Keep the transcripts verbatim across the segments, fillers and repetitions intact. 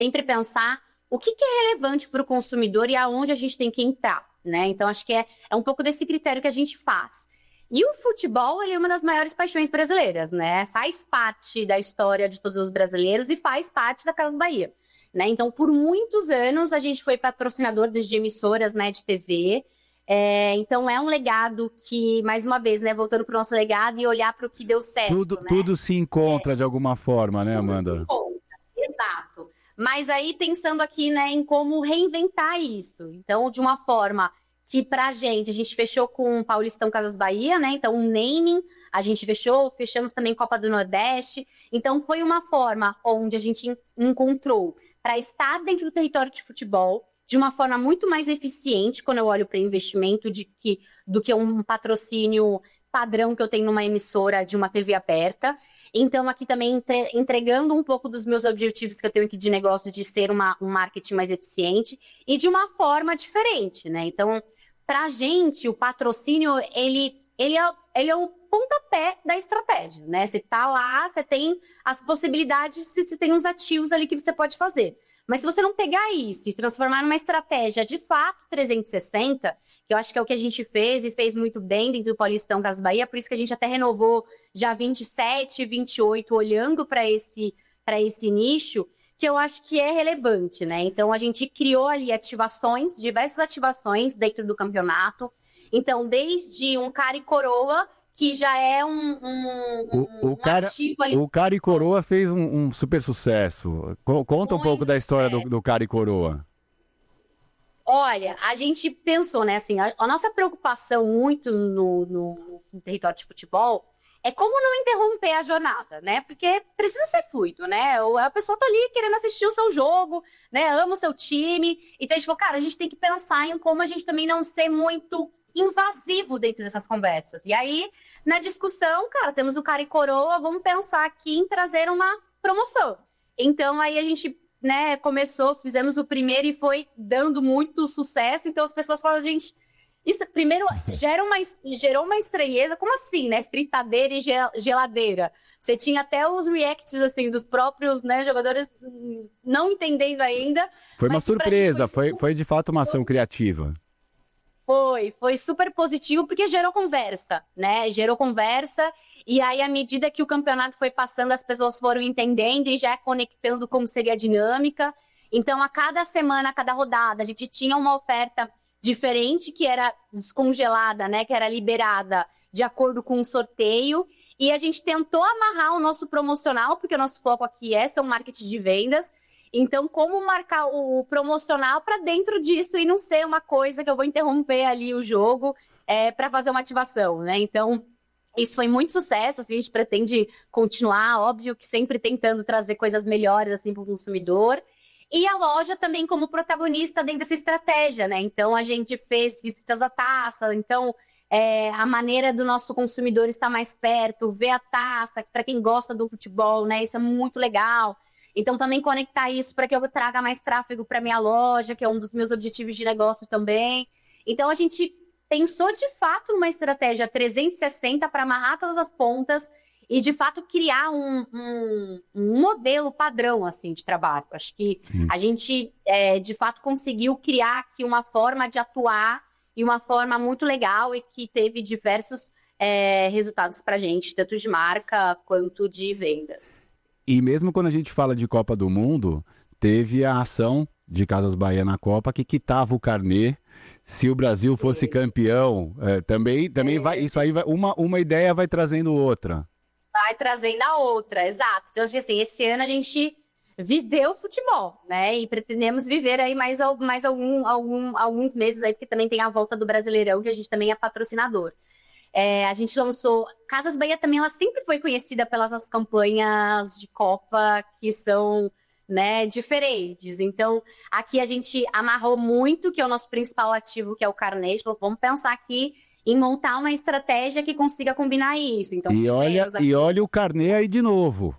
sempre pensar o que, que é relevante para o consumidor e aonde a gente tem que entrar, né? Então, acho que é, é um pouco desse critério que a gente faz. E o futebol, ele é uma das maiores paixões brasileiras, né? Faz parte da história de todos os brasileiros e faz parte da Casas Bahia, né? Então, por muitos anos, a gente foi patrocinador de emissoras, né, de T V. É, então, é um legado que, mais uma vez, né, voltando para o nosso legado e olhar para o que deu certo, Tudo, né? tudo se encontra É, de alguma forma, né, tudo se Amanda? encontra, exato. Mas aí, pensando aqui, né, em como reinventar isso. Então, de uma forma que pra gente, a gente fechou com o Paulistão Casas Bahia, né? Então, o naming, a gente fechou, fechamos também Copa do Nordeste. Então, foi uma forma onde a gente encontrou para estar dentro do território de futebol de uma forma muito mais eficiente quando eu olho para investimento de que, do que um patrocínio padrão que eu tenho numa emissora de uma T V aberta. Então, aqui também entre, entregando um pouco dos meus objetivos que eu tenho aqui de negócio, de ser uma, um marketing mais eficiente e de uma forma diferente, né? Então, para a gente, o patrocínio, ele, ele, é, ele é o pontapé da estratégia, né? Você tá lá, você tem as possibilidades, você tem uns ativos ali que você pode fazer. Mas se você não pegar isso e transformar numa estratégia de fato trezentos e sessenta, que eu acho que é o que a gente fez e fez muito bem dentro do Paulistão Casas Bahia, por isso que a gente até renovou já vinte e sete, vinte e oito, olhando para esse, para esse nicho, que eu acho que é relevante, né? Então, a gente criou ali ativações, diversas ativações dentro do campeonato. Então, desde um cara e coroa, que já é um, um, O, um, o, um cara, ativo ali. o Cara e Coroa fez um, um super sucesso. Co- Conta um pouco Muito da história do, sucesso. do Cara e Coroa. Olha, a gente pensou, né, assim, a, a nossa preocupação muito no, no, no território de futebol é como não interromper a jornada, né? Porque precisa ser fluido, né? Ou a pessoa tá ali querendo assistir o seu jogo, né? Ama o seu time. Então a gente falou, cara, a gente tem que pensar em como a gente também não ser muito invasivo dentro dessas conversas. E aí, na discussão, cara, temos o cara e coroa, vamos pensar aqui em trazer uma promoção. Então aí a gente, né, começou, fizemos o primeiro e foi dando muito sucesso. Então as pessoas falam, gente, isso primeiro gera uma, gerou uma estranheza. Como assim, né? Fritadeira e geladeira. Você tinha até os reacts, assim, dos próprios, né, jogadores não entendendo ainda. Foi uma Mas que pra gente foi surpresa, foi, super foi de fato uma ação criativa. foi, foi super positivo porque gerou conversa, né? Gerou conversa e aí à medida que o campeonato foi passando, as pessoas foram entendendo e já conectando como seria a dinâmica. Então, a cada semana, a cada rodada, a gente tinha uma oferta diferente que era descongelada, né? Que era liberada de acordo com um sorteio. E a gente tentou amarrar o nosso promocional, porque o nosso foco aqui é ser um marketing de vendas. Então, como marcar o promocional para dentro disso e não ser uma coisa que eu vou interromper ali o jogo é, para fazer uma ativação, né? Então, isso foi muito sucesso, assim, a gente pretende continuar, óbvio que sempre tentando trazer coisas melhores assim, para o consumidor. E a loja também como protagonista dentro dessa estratégia, né? Então, a gente fez visitas à taça, então é, a maneira do nosso consumidor estar mais perto, ver a taça, para quem gosta do futebol, né? Isso é muito legal. Então, também conectar isso para que eu traga mais tráfego para minha loja, que é um dos meus objetivos de negócio também. Então, a gente pensou de fato numa estratégia trezentos e sessenta para amarrar todas as pontas e, de fato, criar um, um, um modelo padrão assim de trabalho. Acho que Sim. a gente, é, de fato, conseguiu criar aqui uma forma de atuar e uma forma muito legal e que teve diversos é, resultados para a gente, tanto de marca quanto de vendas. E mesmo quando a gente fala de Copa do Mundo, teve a ação de Casas Bahia na Copa que quitava o carnê. Se o Brasil fosse campeão, é, também, também vai, isso aí vai, uma, uma ideia vai trazendo outra. Vai trazendo a outra, exato. Então, assim, esse ano a gente viveu futebol, né? E pretendemos viver aí mais, mais algum, algum, alguns meses aí, porque também tem a volta do Brasileirão, que a gente também é patrocinador. É, a gente lançou... Casas Bahia também, ela sempre foi conhecida pelas nossas campanhas de Copa, que são, né, diferentes. Então, aqui a gente amarrou muito, que é o nosso principal ativo, que é o carnê. Falou, vamos pensar aqui em montar uma estratégia que consiga combinar isso. Então, E olha, fizemos e aqui... olha o carnê aí de novo.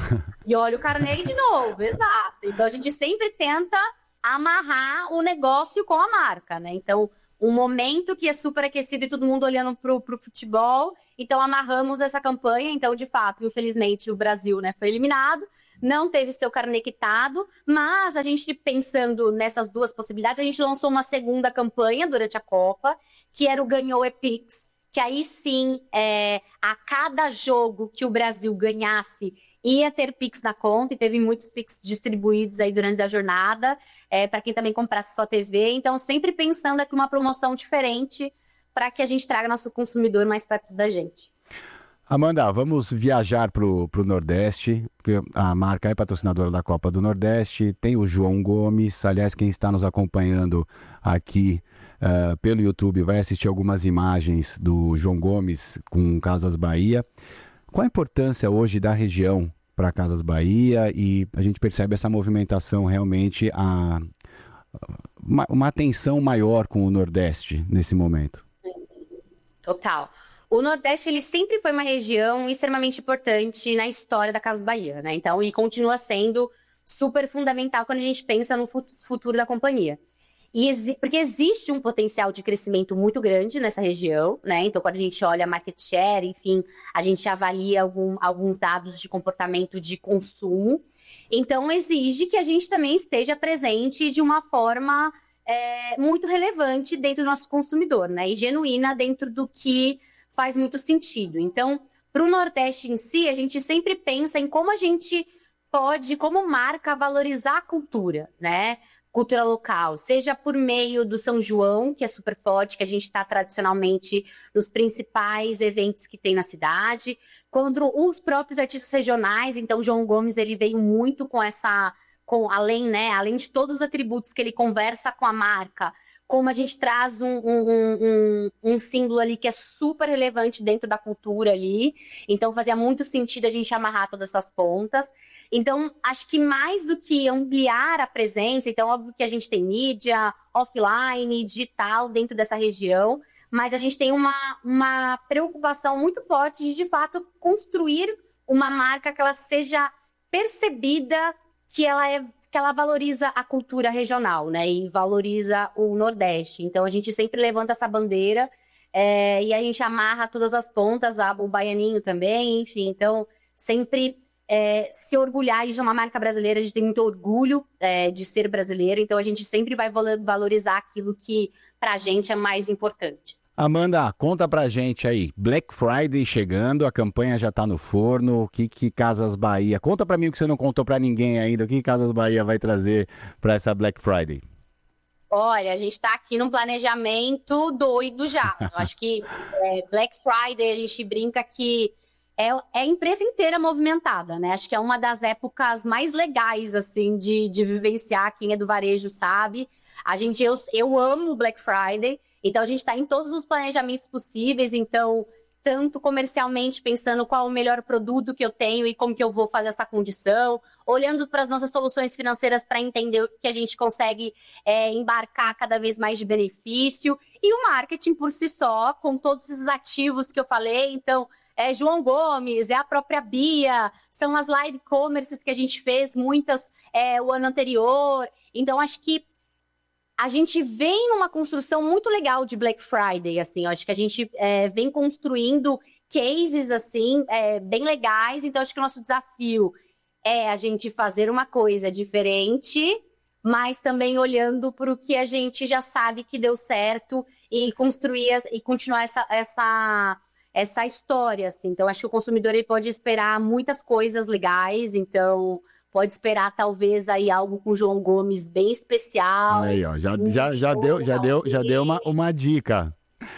E olha o carnê de novo, exato. Então, a gente sempre tenta amarrar o negócio com a marca, né? Então, um momento que é super aquecido e todo mundo olhando pro, pro futebol. Então, amarramos essa campanha. Então, de fato, infelizmente, o Brasil, né, foi eliminado. não teve seu carnê quitado, mas a gente pensando nessas duas possibilidades, a gente lançou uma segunda campanha durante a Copa, que era o Ganhou é Pix, que aí sim, é, a cada jogo que o Brasil ganhasse, ia ter Pix na conta, e teve muitos Pix distribuídos aí durante a jornada, é, para quem também comprasse só T V. Então, sempre pensando aqui uma promoção diferente para que a gente traga nosso consumidor mais perto da gente. Amanda, vamos viajar para o Nordeste, porque a marca é patrocinadora da Copa do Nordeste, tem o João Gomes, aliás, quem está nos acompanhando aqui uh, pelo YouTube vai assistir algumas imagens do João Gomes com Casas Bahia. Qual a importância hoje da região para Casas Bahia? E a gente percebe essa movimentação realmente, a, uma, uma atenção maior com o Nordeste nesse momento. Total. O Nordeste, ele sempre foi uma região extremamente importante na história da Casas Bahia, né? Então, e continua sendo super fundamental quando a gente pensa no futuro da companhia. E exi- porque existe um potencial de crescimento muito grande nessa região, né? Então, quando a gente olha market share, enfim, a gente avalia algum, alguns dados de comportamento de consumo. Então, exige que a gente também esteja presente de uma forma é, muito relevante dentro do nosso consumidor, né? E genuína dentro do que faz muito sentido. Então, para o Nordeste em si, a gente sempre pensa em como a gente pode, como marca, valorizar a cultura, né? Cultura local, seja por meio do São João, que é super forte, que a gente está tradicionalmente nos principais eventos que tem na cidade, quando os próprios artistas regionais. Então, o João Gomes, ele veio muito com essa, com, além, né, além de todos os atributos que ele conversa com a marca, como a gente traz um, um, um, um símbolo ali que é super relevante dentro da cultura ali. Então, fazia muito sentido a gente amarrar todas essas pontas. Então, acho que mais do que ampliar a presença, então, óbvio que a gente tem mídia, offline, digital dentro dessa região, mas a gente tem uma, uma preocupação muito forte de, de fato, construir uma marca que ela seja percebida, que ela é que ela valoriza a cultura regional, né? E valoriza o Nordeste. Então, a gente sempre levanta essa bandeira é, e a gente amarra todas as pontas, a, o baianinho também, enfim. Então, sempre é, se orgulhar de uma marca brasileira. A gente tem muito orgulho é, de ser brasileiro. Então, a gente sempre vai valorizar aquilo que, pra gente, é mais importante. Amanda, conta pra gente aí, Black Friday chegando, a campanha já tá no forno, o que que Casas Bahia, conta pra mim o que você não contou pra ninguém ainda, o que Casas Bahia vai trazer pra essa Black Friday? Olha, a gente tá aqui num planejamento doido já, eu acho que é, Black Friday, a gente brinca que é, é a empresa inteira movimentada, né? Acho que é uma das épocas mais legais, assim, de, de vivenciar, quem é do varejo sabe. A gente, eu, eu amo Black Friday, então a gente está em todos os planejamentos possíveis, então, tanto comercialmente, pensando qual o melhor produto que eu tenho e como que eu vou fazer essa condição, olhando para as nossas soluções financeiras para entender o que a gente consegue é, embarcar cada vez mais de benefício, e o marketing por si só, com todos esses ativos que eu falei. Então, é João Gomes, é a própria Bia, são as live commerces que a gente fez, muitas é, o ano anterior. Então, acho que a gente vem numa construção muito legal de Black Friday, assim, acho que a gente é, vem construindo cases, assim, é, bem legais. Então, acho que o nosso desafio é a gente fazer uma coisa diferente, mas também olhando para o que a gente já sabe que deu certo e construir e continuar essa, essa, essa história, assim. Então, acho que o consumidor ele pode esperar muitas coisas legais, então pode esperar talvez aí algo com o João Gomes bem especial. Aí, ó, já, já, já deu, já deu, já deu uma, uma dica.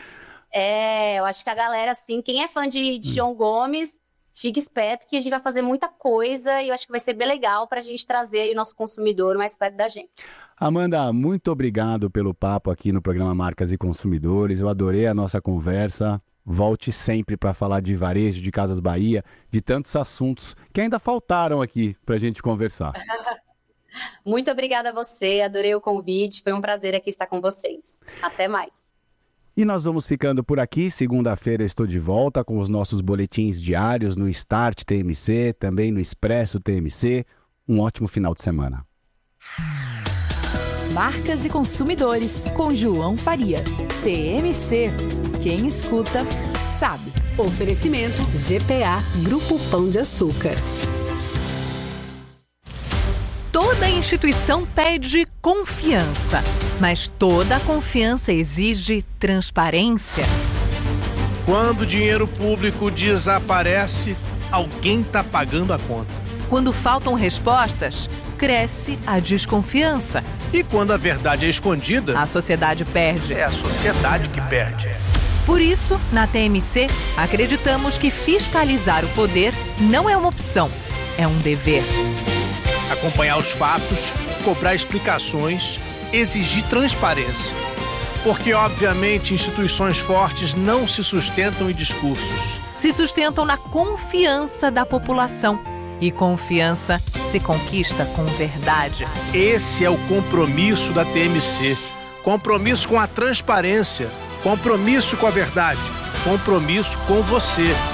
É, eu acho que a galera, assim, quem é fã de, de João Gomes, fique esperto que a gente vai fazer muita coisa e eu acho que vai ser bem legal para a gente trazer aí o nosso consumidor mais perto da gente. Amanda, muito obrigado pelo papo aqui no programa Marcas e Consumidores. Eu adorei a nossa conversa. Volte sempre para falar de varejo, de Casas Bahia, de tantos assuntos que ainda faltaram aqui para a gente conversar. Muito obrigada a você, adorei o convite, foi um prazer aqui estar com vocês. Até mais. E nós vamos ficando por aqui. Segunda-feira estou de volta com os nossos boletins diários no Start T M C, também no Expresso T M C. Um ótimo final de semana. Marcas e Consumidores, com João Faria. T M C. Quem escuta, sabe. Oferecimento G P A Grupo Pão de Açúcar. Toda instituição pede confiança, mas toda confiança exige transparência. Quando o dinheiro público desaparece, alguém está pagando a conta. Quando faltam respostas, cresce a desconfiança. E quando a verdade é escondida, A sociedade perde. é a sociedade que perde. Por isso, na T M C, acreditamos que fiscalizar o poder não é uma opção, é um dever. Acompanhar os fatos, cobrar explicações, exigir transparência. Porque, obviamente, instituições fortes não se sustentam em discursos. Se sustentam na confiança da população. E confiança se conquista com verdade. Esse é o compromisso da T M C. Compromisso com a transparência, compromisso com a verdade, compromisso com você.